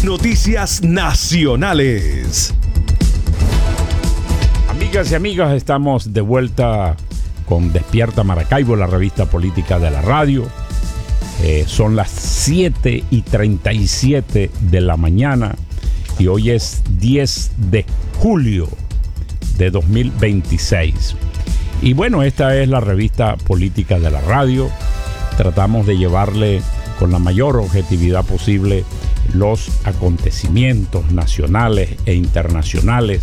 noticias nacionales. Amigas y amigos, estamos de vuelta con Despierta Maracaibo, la revista política de la radio. Son las 7:37 de la mañana y hoy es 10 de julio de 2026. Y bueno, esta es la revista política de la radio. Tratamos de llevarle con la mayor objetividad posible los acontecimientos nacionales e internacionales.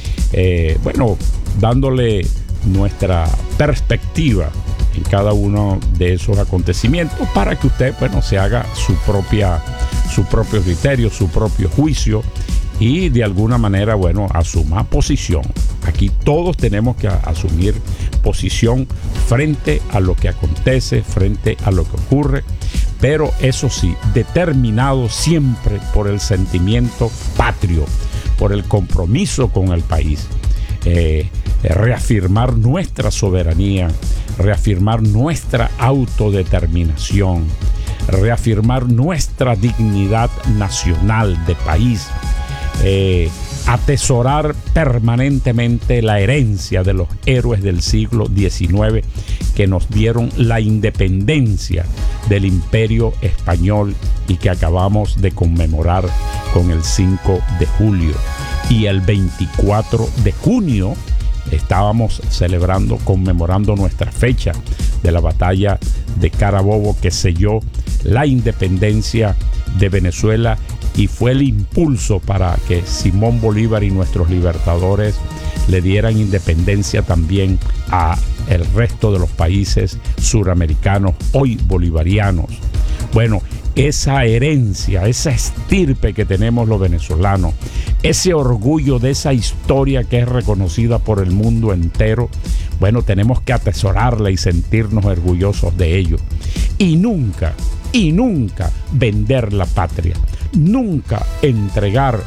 Dándole nuestra perspectiva en cada uno de esos acontecimientos para que usted, se haga su propio criterio, su propio juicio y de alguna manera, asuma posición. Aquí todos tenemos que asumir posición frente a lo que acontece, frente a lo que ocurre, pero eso sí, determinado siempre por el sentimiento patrio, por el compromiso con el país. Reafirmar nuestra soberanía, reafirmar nuestra autodeterminación, reafirmar nuestra dignidad nacional de país, atesorar permanentemente la herencia de los héroes del siglo XIX que nos dieron la independencia del Imperio Español y que acabamos de conmemorar con el 5 de julio. Y el 24 de junio estábamos conmemorando nuestra fecha de la batalla de Carabobo que selló la independencia de Venezuela y fue el impulso para que Simón Bolívar y nuestros libertadores le dieran independencia también a el resto de los países suramericanos hoy bolivarianos. Esa herencia, esa estirpe que tenemos los venezolanos, ese orgullo de esa historia que es reconocida por el mundo entero, tenemos que atesorarla y sentirnos orgullosos de ello. Y nunca vender la patria, nunca entregar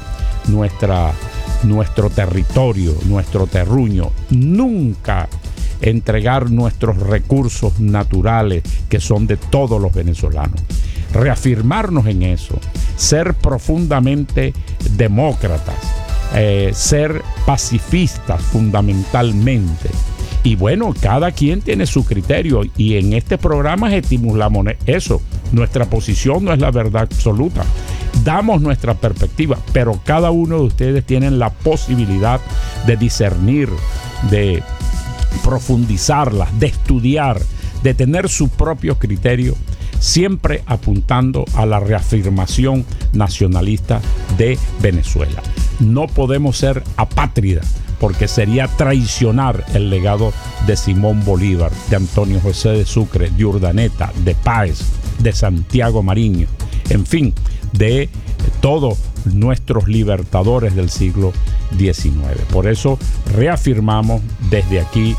nuestro territorio, nuestro terruño, nunca entregar nuestros recursos naturales que son de todos los venezolanos. Reafirmarnos en eso, ser profundamente demócratas, ser pacifistas fundamentalmente. Y cada quien tiene su criterio y en este programa estimulamos eso. Nuestra posición no es la verdad absoluta. Damos nuestra perspectiva, pero cada uno de ustedes tiene la posibilidad de discernir, de profundizarla, de estudiar, de tener su propio criterio, siempre apuntando a la reafirmación nacionalista de Venezuela. No podemos ser apátridas porque sería traicionar el legado de Simón Bolívar, de Antonio José de Sucre, de Urdaneta, de Páez, de Santiago Mariño, en fin, de todos nuestros libertadores del siglo XIX. Por eso reafirmamos desde aquí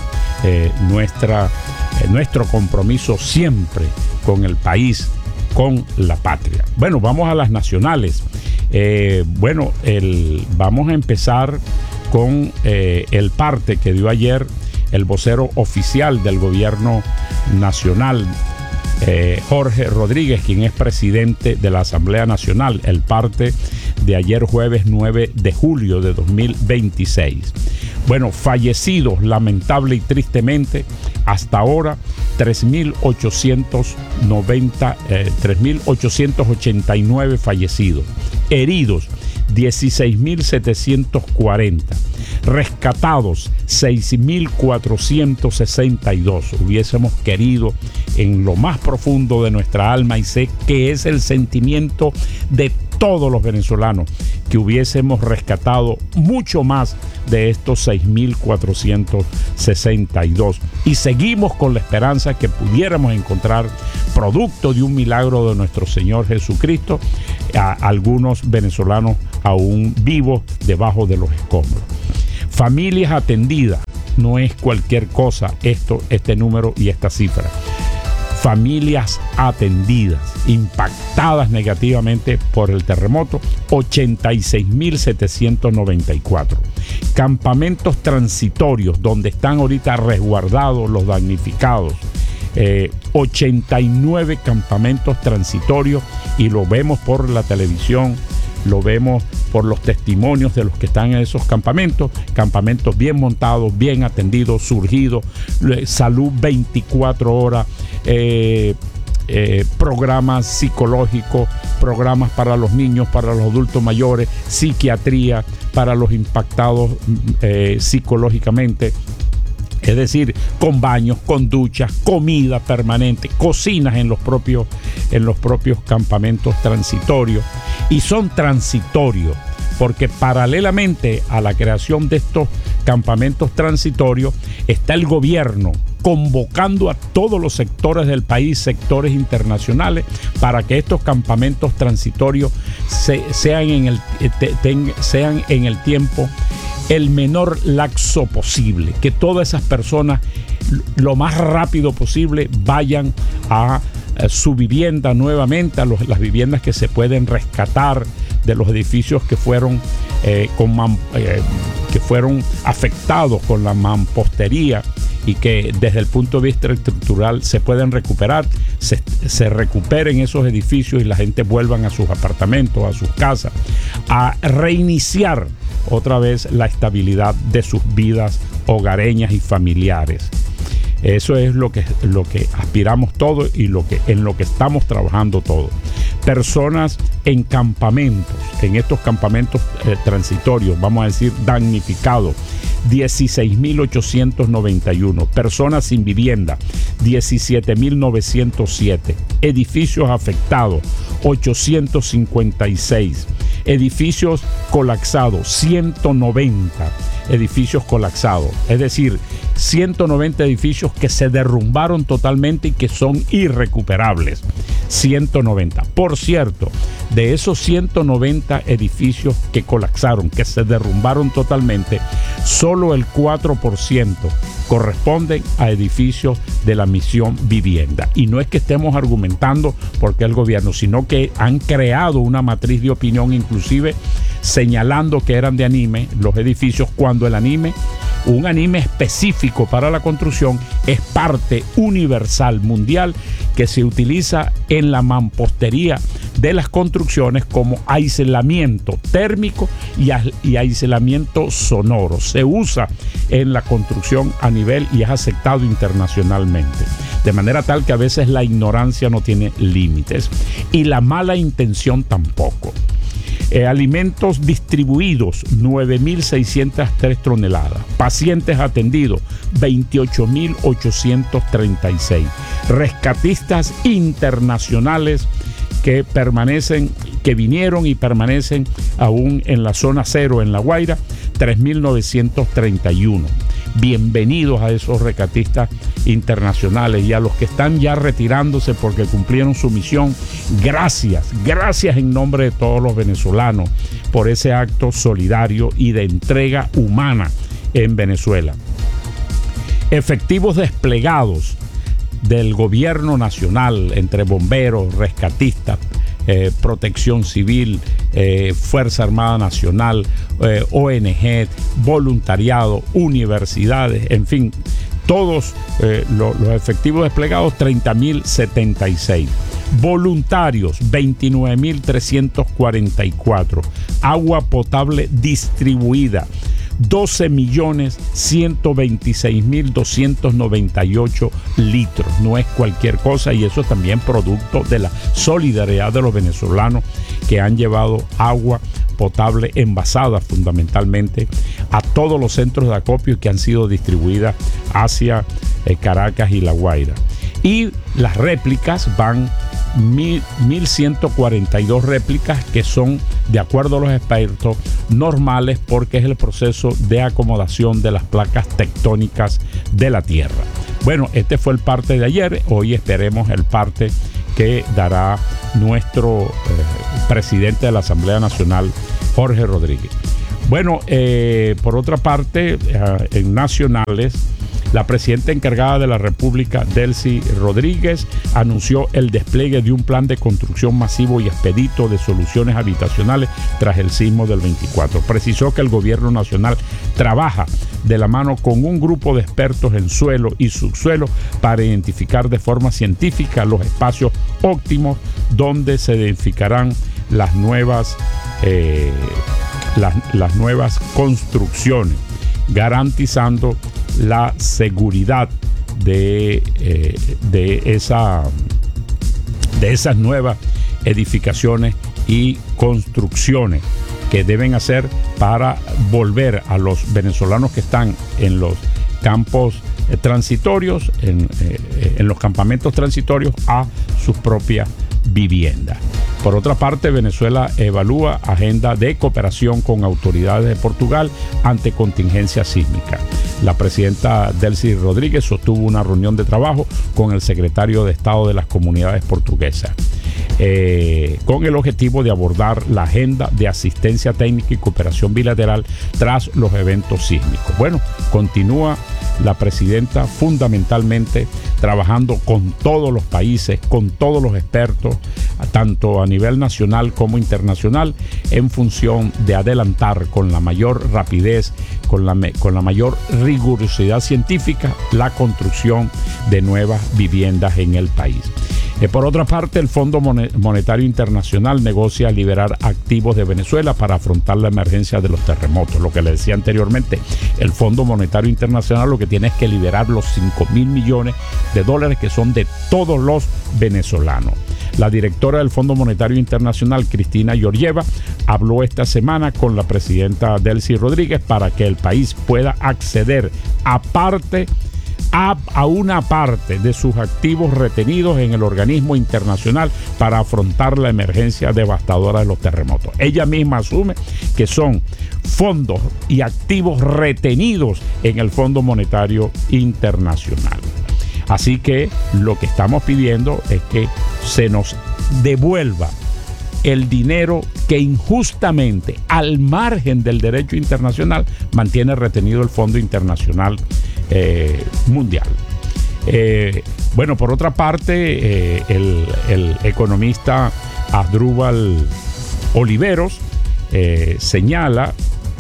nuestro compromiso siempre con el país, con la patria. Vamos a las nacionales. Vamos a empezar con el parte que dio ayer el vocero oficial del gobierno nacional, Jorge Rodríguez, quien es presidente de la Asamblea Nacional, el parte de ayer jueves 9 de julio de 2026. Fallecidos lamentable y tristemente hasta ahora 3.889 fallecidos, heridos 16.740, rescatados 6.462. Hubiésemos querido en lo más profundo de nuestra alma, y sé que es el sentimiento de todos los venezolanos, que hubiésemos rescatado mucho más de estos 6.462, y seguimos con la esperanza que pudiéramos encontrar, producto de un milagro de nuestro Señor Jesucristo, a algunos venezolanos aún vivos debajo de los escombros. Familias atendidas, no es cualquier cosa este número y esta cifra. Familias atendidas, impactadas negativamente por el terremoto, 86.794. Campamentos transitorios donde están ahorita resguardados los damnificados, 89 campamentos transitorios, y lo vemos por la televisión lo vemos por los testimonios de los que están en esos campamentos bien montados, bien atendidos, surgidos, salud 24 horas, programas psicológicos, programas para los niños, para los adultos mayores, psiquiatría para los impactados psicológicamente. Es decir, con baños, con duchas, comida permanente, cocinas en los propios campamentos transitorios. Y son transitorios porque paralelamente a la creación de estos campamentos transitorios está el gobierno convocando a todos los sectores del país, sectores internacionales, para que estos campamentos transitorios sean en el tiempo el menor lapso posible, que todas esas personas lo más rápido posible vayan a su vivienda nuevamente, a las viviendas que se pueden rescatar de los edificios que fueron afectados con la mampostería y que desde el punto de vista estructural se pueden recuperar, se recuperen esos edificios y la gente vuelvan a sus apartamentos, a sus casas, a reiniciar otra vez la estabilidad de sus vidas hogareñas y familiares. Eso es lo que aspiramos todos y en lo que estamos trabajando todos. Personas en campamentos, en estos campamentos transitorios, vamos a decir damnificados, 16.891. Personas sin vivienda, 17.907. Edificios afectados, 856. Edificios colapsados, 190 edificios colapsados. Es decir, 190 edificios que se derrumbaron totalmente y que son irrecuperables. 190. Por cierto, de esos 190 edificios que colapsaron, que se derrumbaron totalmente, solo el 4% corresponden a edificios de la Misión Vivienda. Y no es que estemos argumentando porque el gobierno, sino que han creado una matriz de opinión, inclusive señalando que eran de ANIME los edificios, cuando el ANIME, un ANIME específico para la construcción, es parte universal mundial que se utiliza en la mampostería de las construcciones como aislamiento térmico y aislamiento sonoro. Se usa en la construcción a nivel y es aceptado internacionalmente. De manera tal que a veces la ignorancia no tiene límites y la mala intención tampoco. Alimentos distribuidos, 9.603 toneladas. Pacientes atendidos, 28.836. Rescatistas internacionales que vinieron y permanecen aún en la zona cero en La Guaira, 3.931. Bienvenidos a esos rescatistas internacionales y a los que están ya retirándose porque cumplieron su misión. Gracias en nombre de todos los venezolanos por ese acto solidario y de entrega humana en Venezuela. Efectivos desplegados del gobierno nacional entre bomberos, rescatistas, Protección Civil, Fuerza Armada Nacional, ONG, voluntariado, universidades, en fin, todos los efectivos desplegados, 30.076. Voluntarios, 29.344. Agua potable distribuida, 12.126.298 litros. No es cualquier cosa y eso es también producto de la solidaridad de los venezolanos que han llevado agua potable envasada fundamentalmente a todos los centros de acopio que han sido distribuidas hacia Caracas y La Guaira. Y las réplicas van 1.142 réplicas que son, de acuerdo a los expertos, normales porque es el proceso de acomodación de las placas tectónicas de la Tierra. Bueno, este fue el parte de ayer. Hoy esperemos el parte que dará nuestro presidente de la Asamblea Nacional, Jorge Rodríguez. Bueno, por otra parte, en nacionales, la presidenta encargada de la República, Delcy Rodríguez, anunció el despliegue de un plan de construcción masivo y expedito de soluciones habitacionales tras el sismo del 24. Precisó que el gobierno nacional trabaja de la mano con un grupo de expertos en suelo y subsuelo para identificar de forma científica los espacios óptimos donde se edificarán las nuevas las nuevas construcciones, garantizando la seguridad de esas nuevas edificaciones y construcciones que deben hacer para volver a los venezolanos que están en los campos transitorios, en los campamentos transitorios, a sus propias viviendas. Por otra parte, Venezuela evalúa agenda de cooperación con autoridades de Portugal ante contingencia sísmica. La presidenta Delcy Rodríguez sostuvo una reunión de trabajo con el secretario de Estado de las Comunidades Portuguesas, con el objetivo de abordar la agenda de asistencia técnica y cooperación bilateral tras los eventos sísmicos. Bueno, continúa la presidenta fundamentalmente trabajando con todos los países, con todos los expertos, tanto a nivel nacional como internacional, en función de adelantar con la mayor rapidez, con la mayor rigurosidad científica, la construcción de nuevas viviendas en el país. Por otra parte, el Fondo Monetario Internacional negocia liberar activos de Venezuela para afrontar la emergencia de los terremotos. Lo que le decía anteriormente, el Fondo Monetario Internacional lo que tiene es que liberar los 5.000 millones de dólares que son de todos los venezolanos. La directora del Fondo Monetario Internacional, Cristina Georgieva, habló esta semana con la presidenta Delcy Rodríguez para que el país pueda acceder a una parte de sus activos retenidos en el organismo internacional para afrontar la emergencia devastadora de los terremotos. Ella misma asume que son fondos y activos retenidos en el Fondo Monetario Internacional. Así que lo que estamos pidiendo es que se nos devuelva el dinero que injustamente, al margen del derecho internacional, mantiene retenido el Fondo Internacional Mundial. Bueno, por otra parte, el economista Asdrúbal Oliveros señala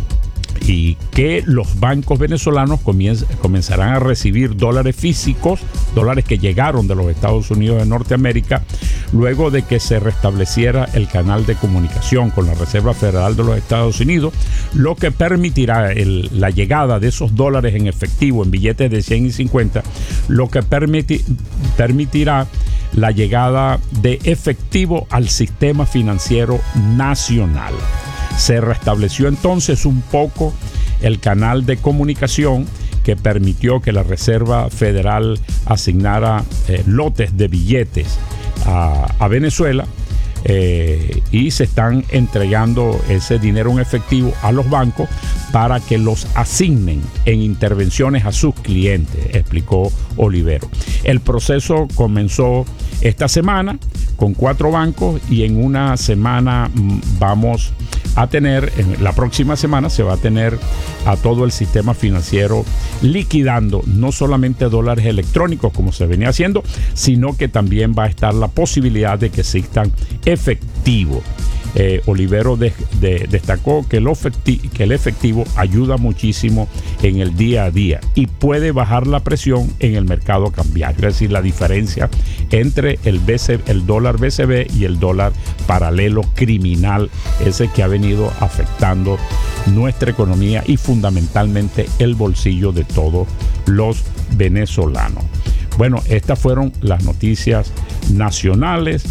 y que los bancos venezolanos comenzarán a recibir dólares físicos, dólares que llegaron de los Estados Unidos de Norteamérica, luego de que se restableciera el canal de comunicación con la Reserva Federal de los Estados Unidos, lo que permitirá la llegada de esos dólares en efectivo, en billetes de 100 y 50, lo que permitirá la llegada de efectivo al sistema financiero nacional. Se restableció entonces un poco el canal de comunicación que permitió que la Reserva Federal asignara lotes de billetes a Venezuela, y se están entregando ese dinero en efectivo a los bancos para que los asignen en intervenciones a sus clientes, explicó Olivero. El proceso comenzó esta semana con 4 bancos y en una semana vamos a tener, en la próxima semana se va a tener a todo el sistema financiero liquidando no solamente dólares electrónicos como se venía haciendo, sino que también va a estar la posibilidad de que existan efectivo. Olivero destacó que el efectivo ayuda muchísimo en el día a día y puede bajar la presión en el mercado cambiario, es decir, la diferencia entre el dólar BCB y el dólar paralelo criminal, ese que ha venido afectando nuestra economía y fundamentalmente el bolsillo de todos los venezolanos. Bueno, estas fueron las noticias nacionales.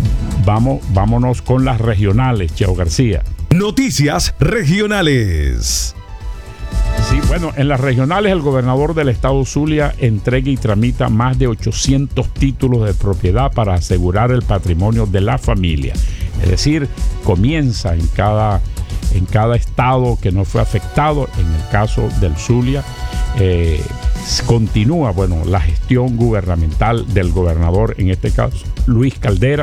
Vámonos con las regionales, Cheo García. Noticias regionales. Sí, bueno, en las regionales el gobernador del estado Zulia entrega y tramita más de 800 títulos de propiedad para asegurar el patrimonio de la familia. Es decir, comienza en cada estado que no fue afectado. En el caso del Zulia, continúa, la gestión gubernamental del gobernador, en este caso Luis Caldera,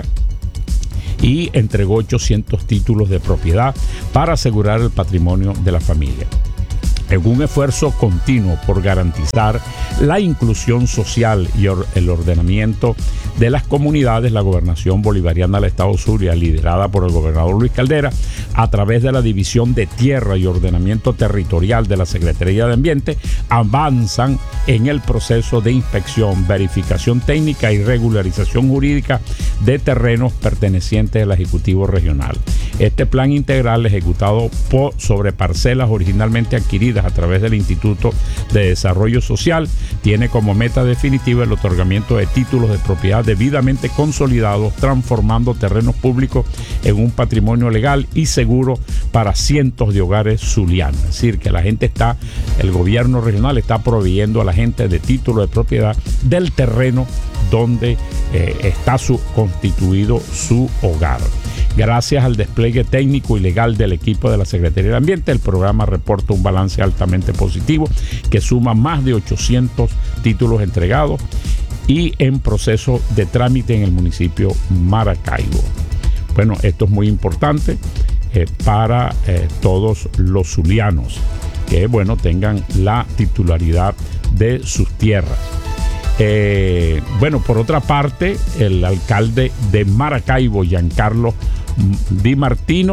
y entregó 800 títulos de propiedad para asegurar el patrimonio de la familia. En un esfuerzo continuo por garantizar la inclusión social y el ordenamiento de las comunidades, la gobernación bolivariana del estado Zulia, liderada por el gobernador Luis Caldera, a través de la División de Tierra y Ordenamiento Territorial de la Secretaría de Ambiente, avanzan en el proceso de inspección, verificación técnica y regularización jurídica de terrenos pertenecientes al Ejecutivo Regional. Este plan integral, ejecutado sobre parcelas originalmente adquiridas a través del Instituto de Desarrollo Social, tiene como meta definitiva el otorgamiento de títulos de propiedad debidamente consolidados, transformando terrenos públicos en un patrimonio legal y seguro para cientos de hogares zulianos. Es decir, que el gobierno regional está proveyendo a la gente de título de propiedad del terreno donde está constituido su hogar. Gracias al despliegue técnico y legal del equipo de la Secretaría de Ambiente, el programa reporta un balance altamente positivo que suma más de 800 títulos entregados y en proceso de trámite en el municipio Maracaibo. Bueno, esto es muy importante para todos los zulianos que, bueno, tengan la titularidad de sus tierras. Bueno, por otra parte, el alcalde de Maracaibo, Giancarlo Di Martino,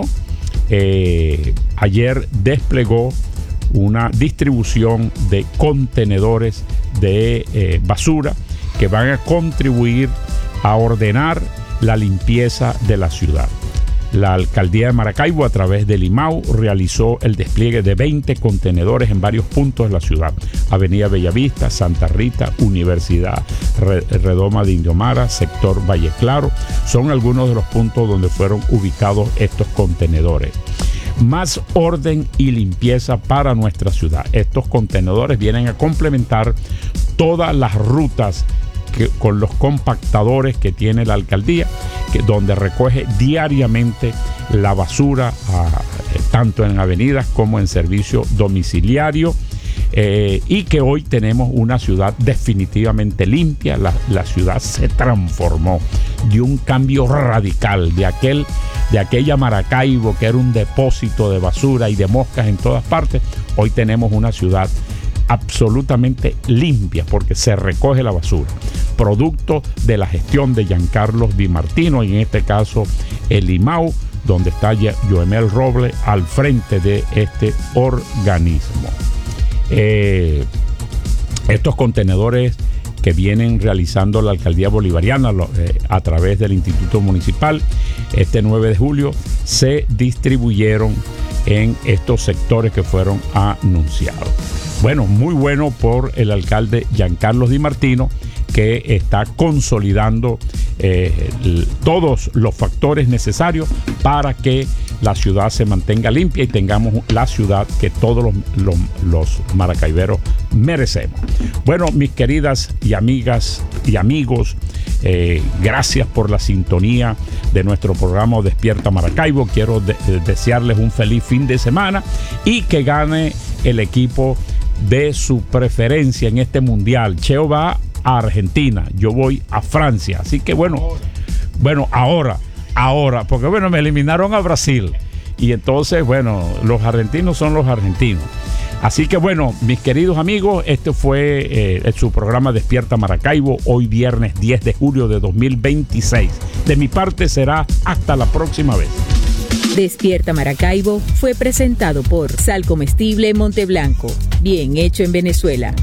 ayer desplegó una distribución de contenedores de basura que van a contribuir a ordenar la limpieza de la ciudad. La alcaldía de Maracaibo, a través del IMAU, realizó el despliegue de 20 contenedores en varios puntos de la ciudad: Avenida Bellavista, Santa Rita, Universidad Redoma de Indiomara, sector Valle Claro. Son algunos de los puntos donde fueron ubicados estos contenedores. Más orden y limpieza para nuestra ciudad. Estos contenedores vienen a complementar todas las rutas con los compactadores que tiene la alcaldía, donde recoge diariamente la basura, tanto en avenidas como en servicio domiciliario, y que hoy tenemos una ciudad definitivamente limpia. La ciudad se transformó, dio un cambio radical de aquella Maracaibo que era un depósito de basura y de moscas en todas partes. Hoy tenemos una ciudad absolutamente limpia porque se recoge la basura, producto de la gestión de Giancarlo Di Martino, y en este caso el IMAU, donde está Joemel Robles al frente de este organismo. Estos contenedores que vienen realizando la alcaldía bolivariana a través del Instituto Municipal, este 9 de julio se distribuyeron en estos sectores que fueron anunciados. Bueno, muy bueno por el alcalde Giancarlo Di Martino, que está consolidando todos los factores necesarios para que la ciudad se mantenga limpia y tengamos la ciudad que todos los maracaiberos merecemos. Bueno, mis queridas y amigas y amigos, gracias por la sintonía de nuestro programa Despierta Maracaibo. Quiero desearles un feliz fin de semana y que gane el equipo de su preferencia en este mundial. Cheo va a Argentina, yo voy a Francia, así que bueno, ahora, porque bueno, me eliminaron a Brasil y entonces, bueno, los argentinos son los argentinos. Así que bueno, mis queridos amigos, este fue su programa Despierta Maracaibo, hoy viernes 10 de julio de 2026. De mi parte será hasta la próxima vez. Despierta Maracaibo fue presentado por Sal Comestible Monteblanco, bien hecho en Venezuela.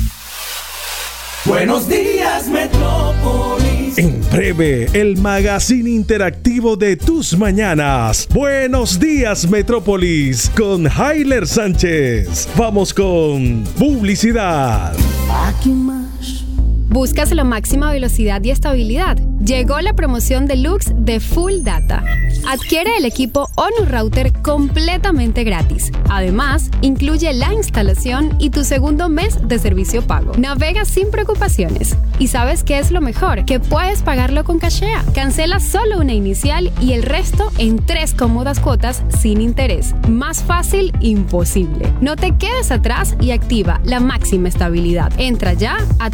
Buenos días, Metrópolis. En breve, el magazine interactivo de tus mañanas. Buenos días, Metrópolis, con Hayler Sánchez. Vamos con publicidad. Aquí más. ¿Buscas la máxima velocidad y estabilidad? Llegó la promoción deluxe de Full Data. Adquiere el equipo ONU Router completamente gratis. Además, incluye la instalación y tu segundo mes de servicio pago. Navega sin preocupaciones. ¿Y sabes qué es lo mejor? Que puedes pagarlo con Cashea. Cancela solo una inicial y el resto en 3 cómodas cuotas sin interés. Más fácil, imposible. No te quedes atrás y activa la máxima estabilidad. Entra ya a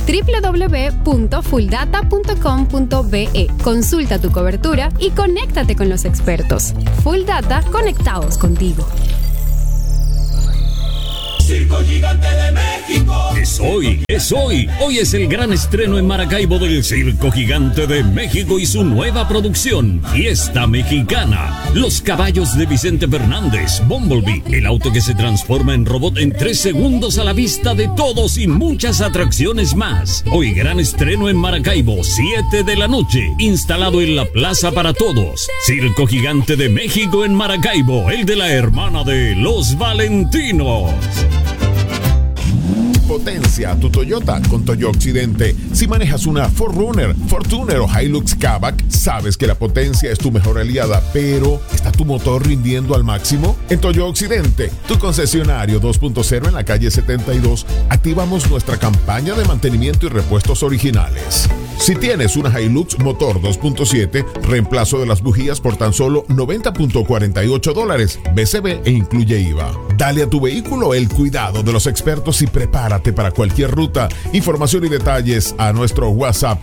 www.fulldata.com.be. Consulta tu cobertura y conéctate con los expertos. Full Data, conectados contigo. Circo Gigante de México. Es hoy. Hoy es el gran estreno en Maracaibo del Circo Gigante de México y su nueva producción, Fiesta Mexicana. Los caballos de Vicente Fernández, Bumblebee, el auto que se transforma en robot en 3 segundos a la vista de todos y muchas atracciones más. Hoy gran estreno en Maracaibo, 7 de la noche, instalado en la Plaza para Todos. Circo Gigante de México en Maracaibo, el de la hermana de Los Valentinos. Potencia tu Toyota con Toyo Occidente. Si manejas una 4Runner, Fortuner o Hilux Kavak, sabes que la potencia es tu mejor aliada, pero ¿está tu motor rindiendo al máximo? En Toyo Occidente, tu concesionario 2.0 en la calle 72, activamos nuestra campaña de mantenimiento y repuestos originales. Si tienes una Hilux motor 2.7, reemplazo de las bujías por tan solo $90.48, BCB e incluye IVA. Dale a tu vehículo el cuidado de los expertos y prepárate para cualquier ruta. Información y detalles a nuestro WhatsApp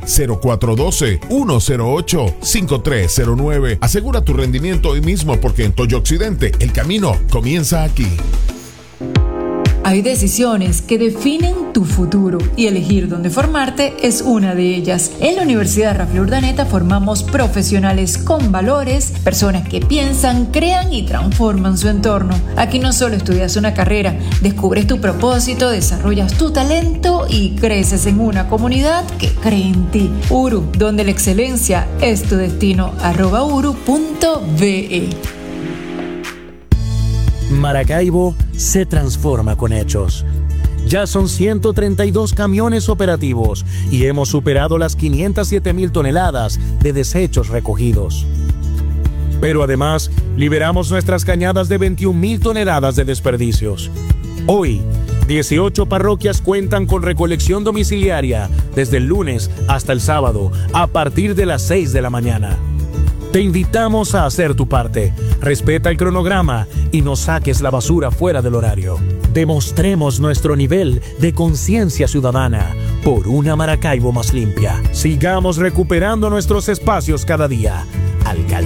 0412-108-5309. Asegura tu rendimiento hoy mismo porque en Toyo Occidente el camino comienza aquí. Hay decisiones que definen tu futuro y elegir dónde formarte es una de ellas. En la Universidad Rafael Urdaneta formamos profesionales con valores, personas que piensan, crean y transforman su entorno. Aquí no solo estudias una carrera, descubres tu propósito, desarrollas tu talento y creces en una comunidad que cree en ti. URU, donde la excelencia es tu destino. @uru.be. Maracaibo se transforma con hechos. Ya son 132 camiones operativos y hemos superado las 507,000 toneladas de desechos recogidos. Pero además, liberamos nuestras cañadas de 21,000 toneladas de desperdicios. Hoy, 18 parroquias cuentan con recolección domiciliaria desde el lunes hasta el sábado a partir de las 6 de la mañana. Te invitamos a hacer tu parte. Respeta el cronograma y no saques la basura fuera del horario. Demostremos nuestro nivel de conciencia ciudadana por una Maracaibo más limpia. Sigamos recuperando nuestros espacios cada día. Alcaldía